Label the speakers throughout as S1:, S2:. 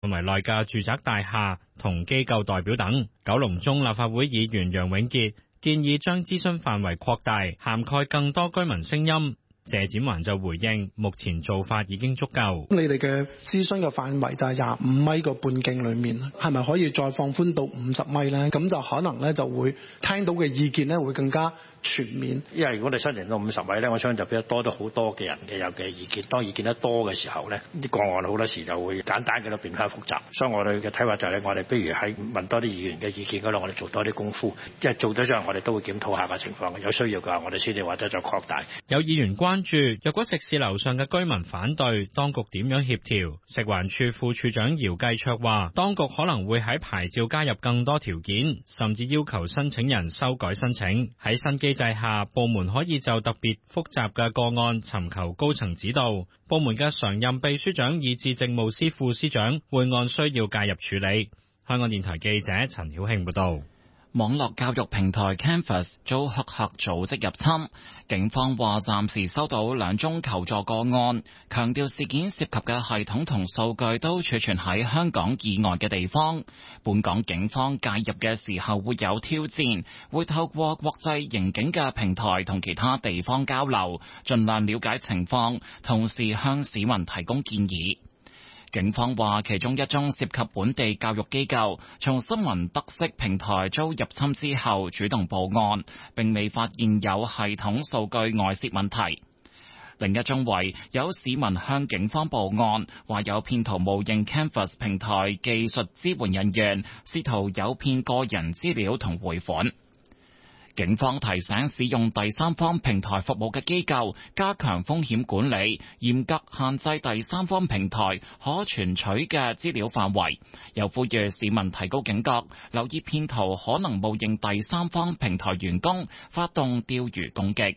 S1: 同埋內嘅住宅大廈同機構代表等。九龍中立法會議員楊永傑建議將諮詢範圍擴大，涵蓋更多居民聲音。謝展寰就回應，目前做法已經足夠。
S2: 你哋嘅諮詢嘅範圍就係25米個半徑裏面，係咪可以再放寬到50米呢？咁就可能咧就會聽到嘅意見咧會更加全面。
S3: 因為如果你申請到50米咧，我相信就比較多咗好多嘅人嘅有嘅意見。當意見得多嘅時候咧，啲個案好多時就會簡單嘅都變翻複雜。所以我哋嘅睇法就係我哋不如喺問多啲議員嘅意見嗰度，我哋做多啲功夫。即係做咗之後，我哋都會檢討下個情況，有需要嘅話，我哋先至或者再擴大。
S1: 有議員關注，若果食肆樓上嘅居民反對，當局點樣協調？食環署副署長姚繼卓話，當局可能會喺牌照加入更多條件，甚至要求申請人修改申請。喺新機制下，部門可以就特別複雜嘅個案尋求高層指導。部門嘅常任秘書長以至政務司副司長會按需要介入處理。香港電台記者陳曉慶報道。
S4: 網絡教育平台 Canvas 遭黑客組織入侵，警方話暫時收到2宗求助個案，強調事件涉及嘅系統同數據都儲存喺香港以外嘅地方。本港警方介入嘅時候會有挑戰，會透過國際刑警嘅平台同其他地方交流，盡量了解情況，同時向市民提供建議。警方話，其中1宗涉及本地教育機構，從新聞得悉平台遭入侵之後，主動報案，並未發現有系統數據外泄問題。另一宗為有市民向警方報案，話有騙徒冒認 Canvas 平台技術支援人員，試圖誘騙個人資料同匯款。警方提醒使用第三方平台服務嘅機構加強風險管理，嚴格限制第三方平台可存取嘅資料範圍，又呼籲市民提高警覺，留意騙徒可能冒認第三方平台員工發動釣魚攻擊。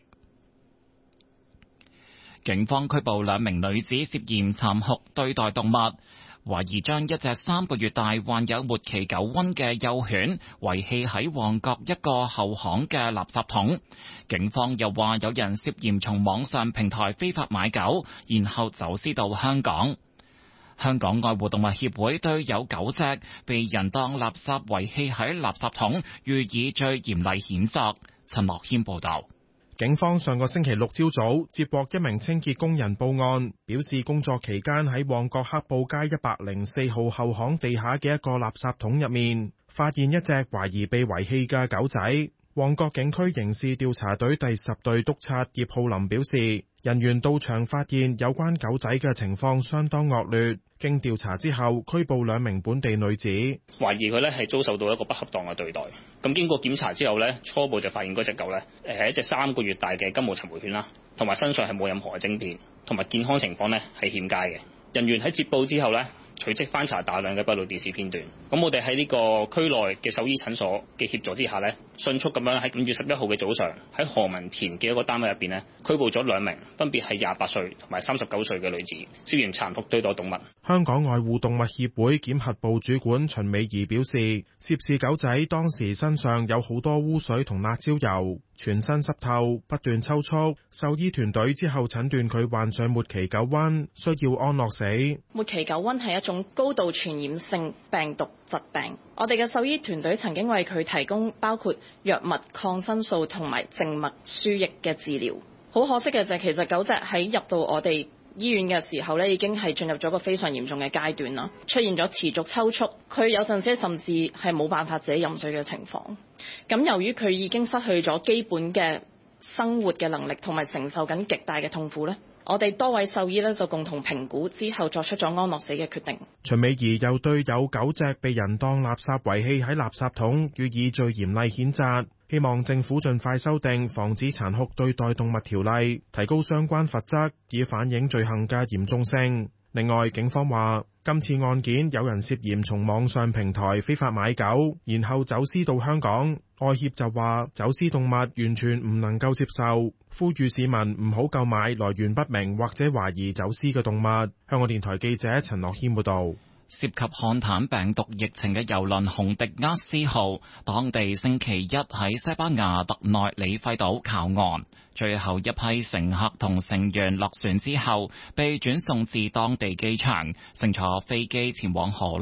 S4: 警方拘捕2名女子涉嫌殘酷對待動物，懷疑將一隻3個月大患有末期狗瘟嘅幼犬遺棄喺旺角一個後巷嘅垃圾桶。警方又話有人涉嫌從網上平台非法買狗，然後走私到香港。香港愛護動物協會對有狗隻被人當垃圾遺棄喺垃圾桶予以最嚴厲譴責。陳樂謙報道。
S5: 警方上個星期六朝早接獲一名清潔工人報案，表示工作期間喺旺角黑布街104號後巷地下嘅一個垃圾桶入面，發現一隻懷疑被遺棄嘅狗仔。旺角警區刑事調查隊第10隊督察葉浩林表示，人員到場發現有關狗仔嘅情況相當惡劣，經調查之後拘捕2名本地女子，
S6: 懷疑佢咧係遭受到一個不恰當嘅對待。咁經過檢查之後咧，初步就發現嗰隻狗咧係一隻3個月大嘅金毛尋回犬啦，同埋身上係冇任何嘅晶片，同埋健康情況咧係欠佳嘅。人員喺接報之後咧，隨即翻查大量嘅閉路電視片段。咁我哋喺呢個區內嘅獸醫診所嘅協助之下咧，迅速咁樣喺5月11號嘅早上，喺何文田嘅一個單位入邊咧，拘捕咗2名，分別係28歲同埋39歲嘅女子，涉嫌殘酷對待動物。
S5: 香港愛護動物協會檢核部主管秦美儀表示，涉事狗仔當時身上有好多污水同辣椒油，全身濕透，不斷抽搐。獸醫團隊之後診斷佢患上末期狗瘟，需要安樂死。
S7: 末期狗瘟係一種高度傳染性病毒疾病，我哋嘅獸醫團隊曾經為佢提供包括藥物、抗生素同埋靜脈輸液嘅治療。好可惜嘅就係其實狗隻喺入到我哋醫院嘅時候咧，已經係進入咗個非常嚴重嘅階段啦，出現咗持續抽搐，佢有陣時甚至係冇辦法自己飲水嘅情況。咁由於佢已經失去咗基本嘅生活嘅能力，同埋承受緊極大嘅痛苦咧，我哋多位獸醫咧就共同評估之後作出咗安樂死嘅決定。
S5: 秦美儀又對有狗隻被人當垃圾遺棄喺垃圾桶予以最嚴厲譴責，希望政府盡快修訂防止殘酷對待動物條例，提高相關罰則，以反映罪行嘅嚴重性。另外，警方話今次案件有人涉嫌從網上平台非法買狗，然後走私到香港。愛協就話走私動物完全唔能夠接受，呼籲市民唔好購買來源不明或者懷疑走私嘅動物。香港電台記者陳樂謙報道。
S4: 涉及漢坦病毒疫情嘅郵輪紅迪厄斯號，當地星期一喺西班牙特內里費島靠岸，最後一批乘客同成員落船之後，被轉送至當地機場，乘坐飛機前往荷蘭。